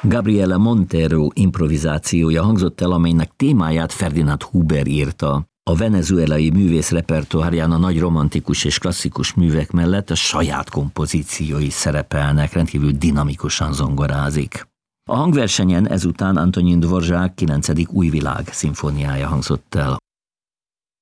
Gabriele Montero improvizációja hangzott el, amelynek témáját Ferdinand Huber írta. A venezuelai művész repertoárján a nagy romantikus és klasszikus művek mellett a saját kompozíciói szerepelnek, rendkívül dinamikusan zongorázik. A hangversenyen ezután Antonin Dvořák 9. Újvilág szimfóniája hangzott el.